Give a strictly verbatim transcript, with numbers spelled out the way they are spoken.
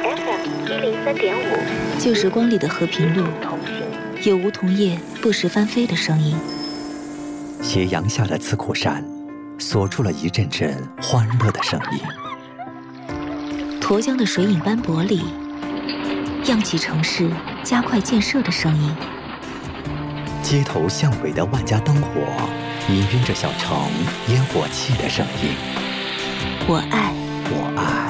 F M 一零三点五， 旧时光里的和平路，有梧桐叶不时翻飞的声音。 斜阳下的刺库山，锁出了一阵阵欢乐的声音。 沱江的水影斑驳里，漾起城市加快建设的声音。 街头巷尾的万家灯火，氤氲着小城烟火气的声音。 我爱